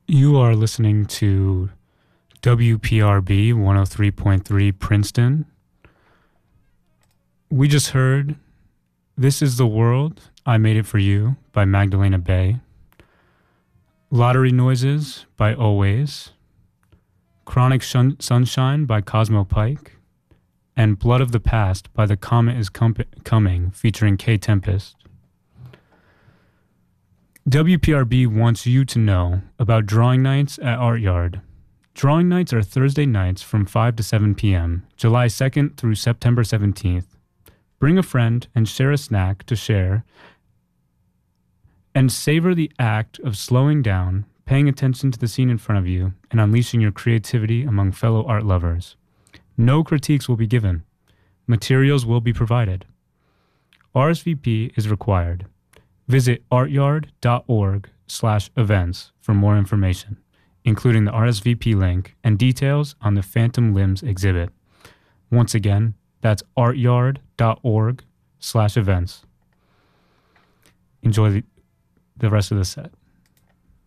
You are listening to WPRB 103.3 Princeton. We just heard This Is the World, I Made It For You by Magdalena Bay. Lottery Noises by Always. Chronic Sunshine by Cosmo Pike. And Blood of the Past by The Comet Is Coming featuring K Tempest. WPRB wants you to know about drawing nights at Art Yard. Drawing nights are Thursday nights from 5 to 7 p.m., July 2nd through September 17th. Bring a friend and share a snack to share and savor the act of slowing down, paying attention to the scene in front of you, and unleashing your creativity among fellow art lovers. No critiques will be given. Materials will be provided. RSVP is required. Visit artyard.org/events for more information, including the RSVP link and details on the Phantom Limbs exhibit. Once again, that's artyard.org/events. Enjoy the rest of the set.